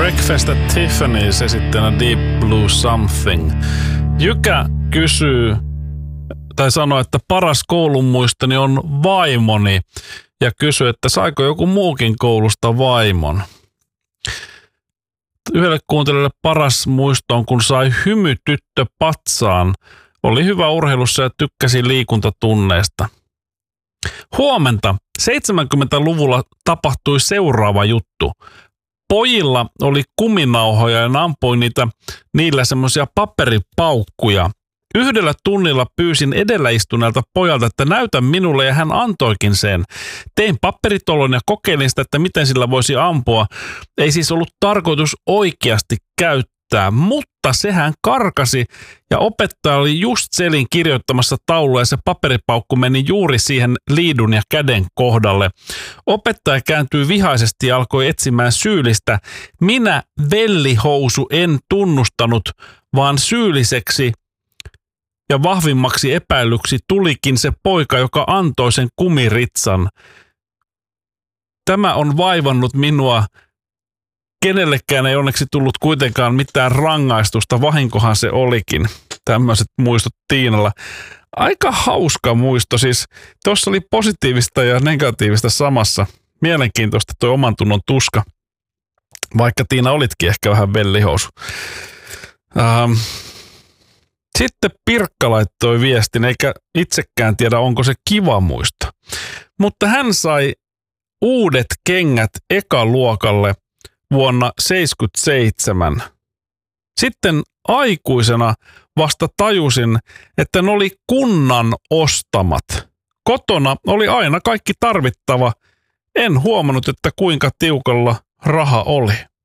Breakfast at Tiffany's esittänä Deep Blue Something. Jykä kysyy tai sanoo, että paras koulun muistoni on vaimoni ja kysyy, että saiko joku muukin koulusta vaimon. Yhdelle kuuntelijalle paras muisto on, kun sai hymytyttö patsaan. Oli hyvä urheilussa ja tykkäsi liikuntatunneista. Huomenta. 70-luvulla tapahtui seuraava juttu. Pojilla oli kuminauhoja ja ampuin niillä semmoisia paperipaukkuja. Yhdellä tunnilla pyysin edellä istuneelta pojalta, että näytä minulle, ja hän antoikin sen. Tein paperitolon ja kokeilin sitä, että miten sillä voisi ampua. Ei siis ollut tarkoitus oikeasti käyttää, mutta sehän karkasi ja opettaja oli just selin kirjoittamassa taulua ja se paperipaukku meni juuri siihen liidun ja käden kohdalle. Opettaja kääntyi vihaisesti ja alkoi etsimään syyllistä. Minä, vellihousu, en tunnustanut, vaan syylliseksi ja vahvimmaksi epäilyksi tulikin se poika, joka antoi sen kumiritsan. Tämä on vaivannut minua. Kenellekään ei onneksi tullut kuitenkaan mitään rangaistusta, vahinkohan se olikin. Tämmöiset muistot Tiinalla. Aika hauska muisto, siis tuossa oli positiivista ja negatiivista samassa. Mielenkiintoista tuo oman tunnon tuska, vaikka Tiina olitkin ehkä vähän vellihousu. Sitten Pirkka laittoi viestin, eikä itsekään tiedä, onko se kiva muisto. Mutta hän sai uudet kengät ekaluokalle vuonna 1977. Sitten aikuisena vasta tajusin, että ne oli kunnan ostamat. Kotona oli aina kaikki tarvittava. En huomannut, että kuinka tiukalla raha oli.